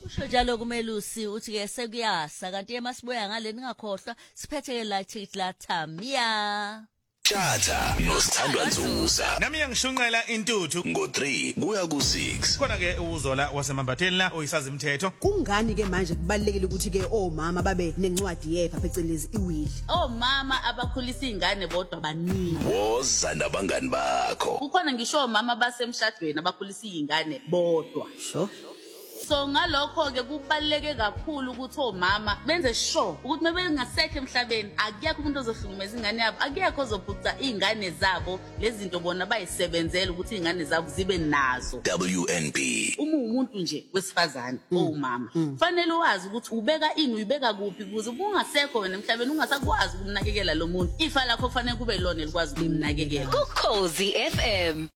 Usho njalo kumelusi uthi ke sekuyasa kanti emasiboya ngale ningakhohlwa siphethe ke la thicket la Thamia. Tjatha nosithandwa Nzuza. Nami ngishunqela intuthu Ngo3 kuya ku6. khona ke uzola wasemambatheni la oyisazi imithetho. Kungani ke manje kubalekile ukuthi ke omama babe nencwadi yefa phecelezi iwili? Omama abakhulisa izingane bodwa baningi. Woza nabangani bakho. Kukhona ngisho omama basemshadweni abakhulisa izingane bodwa. Sho. So ngalokho ke kubaleke kakhulu ukuthi omama benze sure ukuthi mabengasekho emhlabeni akuyekho umuntu ozohlukumeza ingane yabo, akuyekho ozophuca izingane zabo lezi zinto bona bayisebenzele ukuthi izingane zabo zibe nazo. WNB. Uma umuntu nje wesifazane omama kufanele wazi ukuthi ubeka ini uyibeka kuphi ukuze ungasekho wena emhlabeni ungasakwazi ukumnakekela lo muntu. Ifa lakho kufanele kube lona elikwazi ukumnakekela. Ukhozi FM.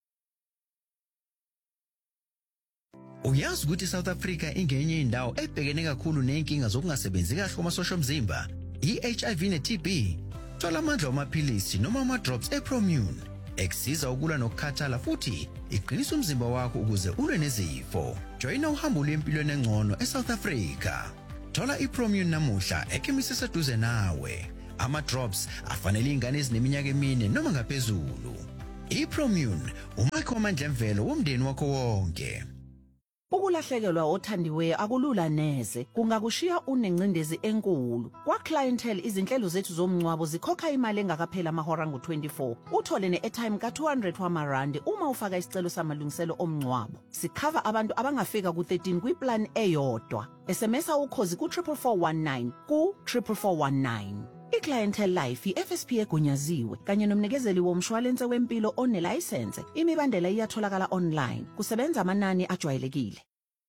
Uyazi ukuthi South Africa ingenye indawo ebhekene kakhulu nenkinga zokungasebenzi kahle kwamasosha omzimba, iHIV neTB. Thola amandla amaphilisi noma ama-drops ePromune ekusiza ukulwa nokukhathala futhi iqinisa umzimba wakho ukuze ulwe nezifo. Joyina uhambo lwempilweni engcono eSouth Africa. Thola iPromune namuhla ekhemisi eseduze nawe. Ama-drops afanele ingane ezineminyaka 4 noma ngaphezulu. iPromune umakho amandla emvelo womndeni wakho wonke. Ukulahlekelwa othandiweyo akulula neze, kungakushiya unencindezi enkulu. Kwa clientele izinhlelo zethu zomncwabo zikhokha imali engakaphela amahora ngo-24. Uthole ne-airtime ka-200 wamarandi uma ufaka isicelo samalungiselo omncwabo. Sikhava abantu abangafika ku-13 kwiplan eyodwa. SMS ukhozi ku-44419 ku-44419. I-Clientele Life i-FSP egunyaziwe kanye nomnikezeli womshwalense wempilo onelayisense. Imibandela iyatholakala online. Kusebenza amanani ajwayelekile.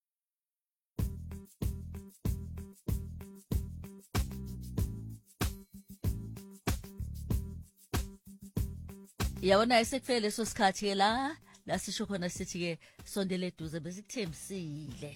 Yabona esekufele leso sikhathi ke la sisho khona sithi ke sondele eduze besikuthembisile.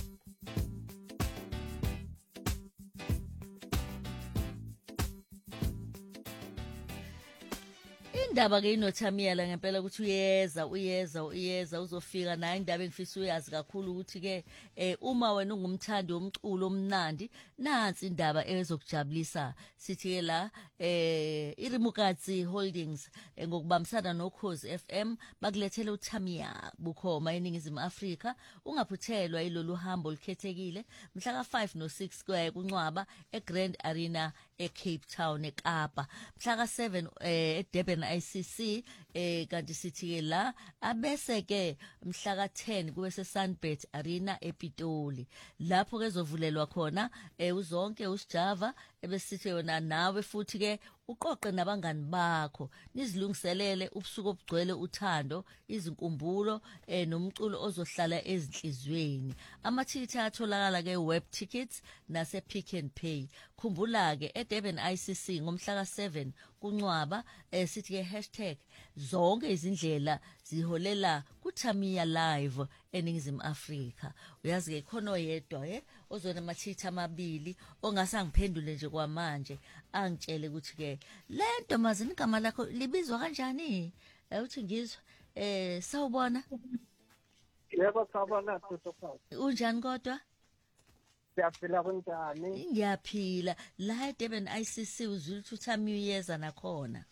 Indaba ke inoThamia la ngempela ukuthi uyeza uzofika naye indaba engifisa uyazi kakhulu ukuthi ke uma wena ungumthandi womculo omnandi nansi indaba ezokujabulisa sithi ke la iRimukatsi Holdings ngokubambisana noKhozi FM bakulethele uThamia bukhoma eningizimu Afrika. Ungaphuthelwa ilolu hambo likhethekile mhla ka5 no6 kwaye kuncwaba eGrand Arena eCape Town eKapa, mhla ka7 eDurban ICC kanti sithi ke la abese ke mhla ka10 kube seSunbet Arena ePitoli. Lapho ke zovulelwa khona uzonke uSjava ebesithi yona nawe futhi ke uqoqe nabangani bakho nizilungiselele ubusuku obugcwele uthando, izinkumbulo nomculo ozohlala ezinhlizweni. Amathikithi atholakala ke web tickets nase Pick n Pay. Khumbula ke eDurban ICC ngomhla ka7 kuncwaba sithi ke #zonke izindlela ziholela kuThamia live eningizimu Afrika. Uyazi ke khona oyedwa ozona amathikithi amabili ongasangiphendule nje kwamanje angitshele ukuthi ke lento mazini igama lakho libizwa kanjani? Uthi ngizwa sawubona. Yebo sawubona Sithopha. Unjani kodwa? Siyaphila kanjani? Ngiyaphila. La eDurban ICC uzwile ukuthi uThamia uyeza nakhona.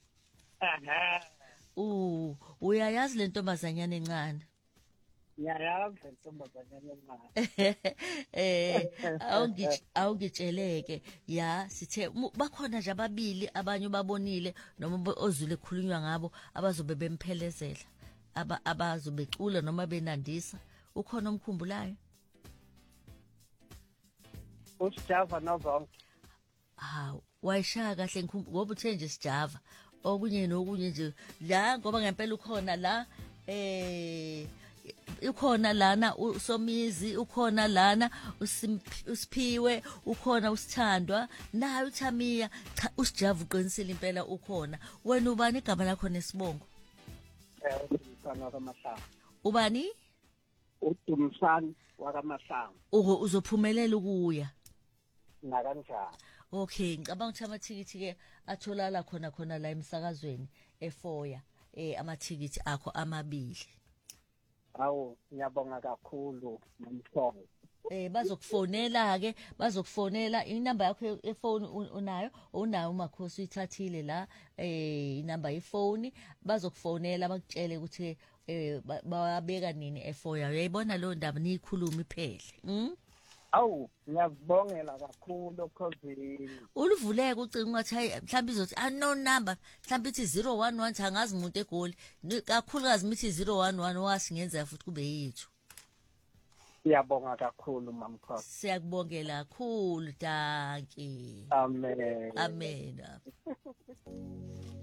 Uyayazi le ntombazanyana encane? Ngiyayazi le ntombazanyana encane. Awungitsheleke ya sithe bakhona nje ababili abanye babonile noma ozwile khulunywa ngabo abazobe bemphelezela abazobecula noma benandisa. Ukhona omkhumbulayo? uSjava nozonke. Wayishaya kahle ngoba uthe nje Sjava okunye nokunye nje la ngoba ngempela ukhona la ukhona lana uSomizi, ukhona lana uSiphiwe, ukhona uSithandwa naye uThamia. Cha uSjava uqinisile impela ukhona. Wena ubani igama lakho nesibongo? uDumsana kaMahlangu. Ubani? uDumsana wakaMahlangu. Uzophumelela ukuya na kanjani? Okay, ngicabanga ukuthi amathikithi ke atholala khona la emsakazweni eFoya amathikithi akho amabili. Awu ngiyabonga kakhulu nomhlobo. bazokufonela ke bazokufonela inamba yakho yefoni unayo umakhosi uyithathile la inamba yefoni bazokufonela bakutshele ukuthi bawabeka nini efoya uyayibona lo ndaba niyikhuluma iphele Awu ngiyabongela kakhulu because uluvuleka ucinga ungathi hayi mhlawumbe izothi no number mhlawumbe ithi 011 angazi umuntu egoli kakhulukazi mithi 011 wasingenza futhi kube yithu. Siyabonga kakhulu mamkhosi. Siyakubongela kakhulu danki. Amen. Amen.